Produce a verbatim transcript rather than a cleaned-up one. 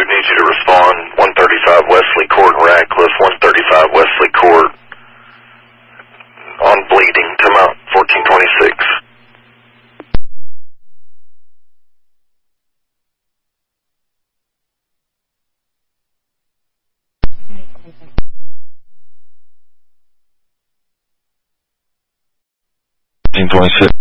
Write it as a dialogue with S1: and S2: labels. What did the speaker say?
S1: need you to respond. one thirty-five Wesley Court, Radcliffe, one thirty-five Wesley Court, on bleeding, come out fourteen twenty-six. fourteen twenty-six.